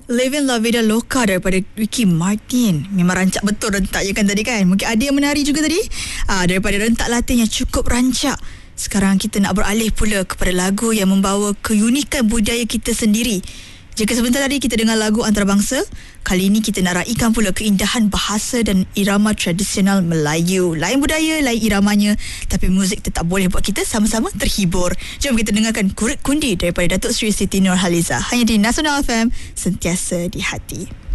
Living La Vida Loca daripada Ricky Martin. Memang rancak betul rentaknya kan tadi kan. Mungkin ada yang menari juga tadi. Daripada rentak Latin yang cukup rancak, sekarang kita nak beralih pula kepada lagu yang membawa keunikan budaya kita sendiri. Jika sebentar tadi kita dengar lagu antarabangsa, kali ini kita nak raikan pula keindahan bahasa dan irama tradisional Melayu. Lain budaya, lain iramanya, tapi muzik tetap boleh buat kita sama-sama terhibur. Jom kita dengarkan Kurit Kundi daripada Datuk Seri Siti Nurhaliza. Hanya di Nasional FM, sentiasa di hati.